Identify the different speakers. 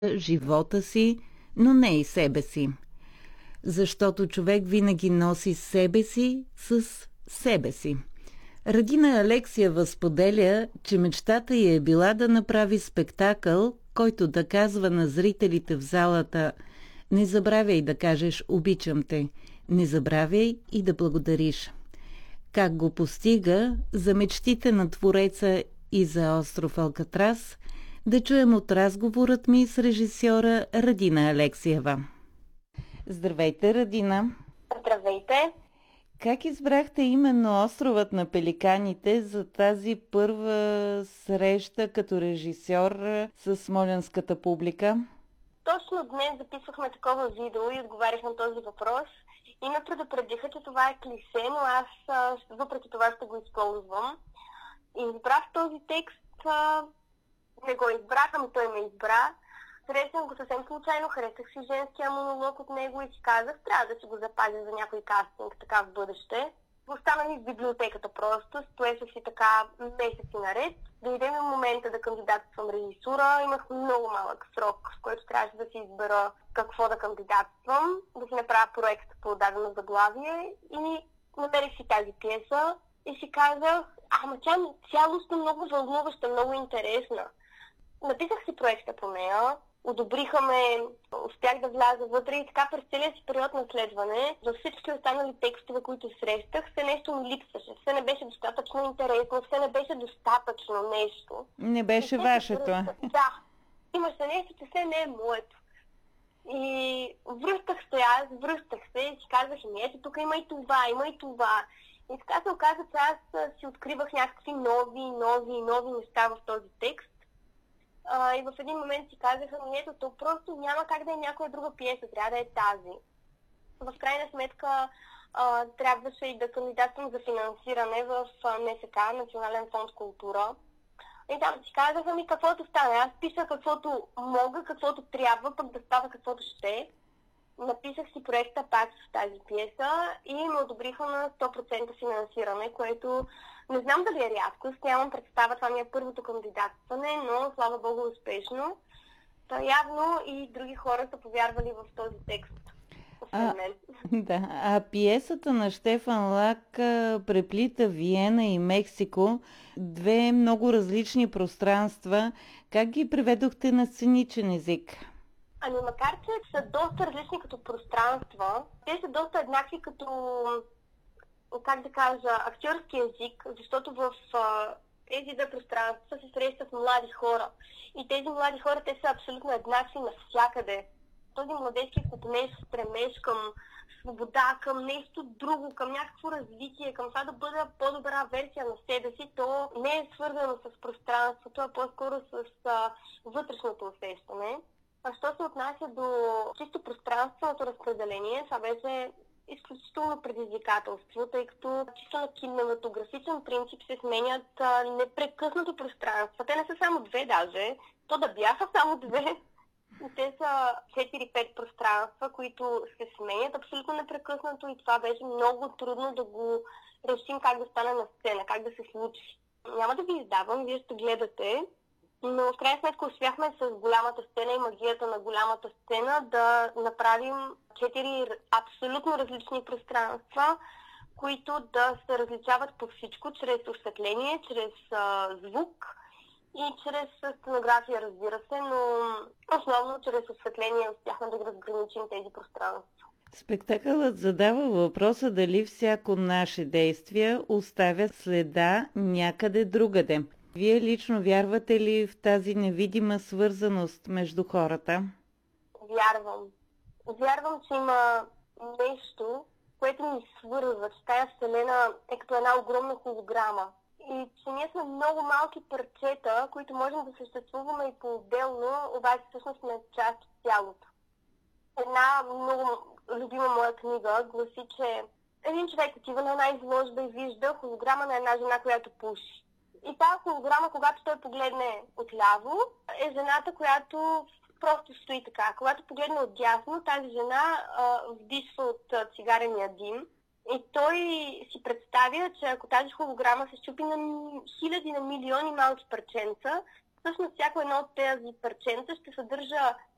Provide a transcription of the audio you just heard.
Speaker 1: живота си, но не и себе си. Защото човек винаги носи себе си с себе си. Радина Алексиева споделя, че мечтата й е била да направи спектакъл, който да казва на зрителите в залата: не забравяй да кажеш "обичам те", не забравяй и да благодариш. Как го постига, за мечтите на твореца и за остров Алкатрас, да чуем от разговорът ми с режисьора Радина Алексиева. Здравейте, Радина!
Speaker 2: Здравейте!
Speaker 1: Как избрахте именно островът на пеликаните за тази първа среща като режисьор с смолянската публика?
Speaker 2: Точно днес записвахме такова видео и отговарях на този въпрос и ме предупредиха, че това е клише, но аз въпреки това ще го използвам. И избрах този текст, не го избрах, ами той ме избра. Срещнах го съвсем случайно, харесах си женския монолог от него и си казах, трябва да си го запазя за някой кастинг, така в бъдеще. Остана ми в библиотеката просто, стоеше си така месеци наред. Дойде ми момента да кандидатствам режисура, имах много малък срок, в който трябваше да си избера какво да кандидатствам, да си направя проект по дадено заглавие и намерих си тази пиеса и си казах, ама тя цялостно много вълнуваща, много интересна. Написах си проекта по нея, одобриха ме, успях да вляза вътре и така през целия си период на следване, за всички останали текстове, които срещах, все нещо ми липсваше, все не беше достатъчно интересно, все не беше достатъчно нещо.
Speaker 1: Не беше вашето.
Speaker 2: Да, имаше нещо, че все не е моето. И връщах се и си казах, ето тук има и това. И така се оказа, че аз си откривах някакви нови неща в този текст. И в един момент си казаха, ето, то просто няма как да е някоя друга пиеса, трябва да е тази. В крайна сметка трябваше и да кандидатствам за финансиране в НФК, Национален фонд култура. И там си казаха каквото стане. Аз пиша каквото мога, каквото трябва, пък да става каквото ще. Написах си проекта пак с тази пиеса и ме одобриха на 100% финансиране, което не знам дали е рядкост, нямам представа, това ми е първото кандидатстване, но слава богу успешно. Та явно и други хора са повярвали в този текст.
Speaker 1: Да, а пиесата на Щефан Лак преплита Виена и Мексико, две много различни пространства. Как ги преведохте на сценичен език?
Speaker 2: Ами макар, че са доста различни като пространства, те са доста еднакви като, как да кажа, актьорски език, защото в тези две пространства се срещат млади хора. И тези млади хора, те са абсолютно еднакви навсякъде. Този младежки стремеж към свобода, към нещо друго, към някакво развитие, към това да бъда по-добра версия на себе си, то не е свързано с пространството, а по-скоро с вътрешното усещане. А що се отнася до чисто пространственото разпределение, това беше изключително предизвикателство, тъй като чисто на кинематографичен принцип се сменят непрекъснато пространства. Те не са само две даже, то да бяха само две. Те са 4-5 пространства, които се сменят абсолютно непрекъснато и това беше много трудно да го решим как да стане на сцена, как да се случи. Няма да ви издавам, вие ще гледате, но в крайна сметка успяхме с голямата сцена и магията на голямата сцена да направим 4 абсолютно различни пространства, които да се различават по всичко, чрез осветление, чрез звук и чрез сценография, разбира се, но основно чрез осветление успяхме да разграничим тези пространства.
Speaker 1: Спектакълът задава въпроса дали всяко наше действие оставя следа някъде другаде. Вие лично вярвате ли в тази невидима свързаност между хората?
Speaker 2: Вярвам. Вярвам, че има нещо, което ни свързва, че тая вселена е като една огромна холограма. И че ние сме много малки парчета, които можем да съществуваме и по-отделно, обаче всъщност сме част от цялото. Една много любима моя книга гласи, че един човек отива на една изложба и вижда холограма на една жена, която пуши. И тази холограма, когато той погледне отляво, е жената, която просто стои така. Когато погледне отдясно, тази жена вдишва от цигарения дим. И той си представя, че ако тази холограма се счупи на хиляди, на милиони малки парченца, всъщност всяко едно от тези парченца ще съдържа